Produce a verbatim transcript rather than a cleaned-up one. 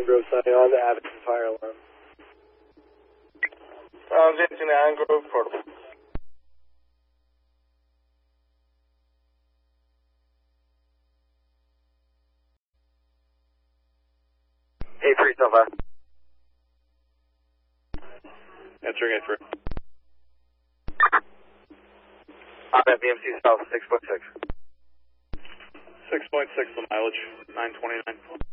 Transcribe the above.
Grove signing on the Abington fire alarm. Uh, fifty-nine Grove Portable. eight three, so far. Answering eight three. I'm at B M C South, six point six. six point six the mileage, nine twenty-nine.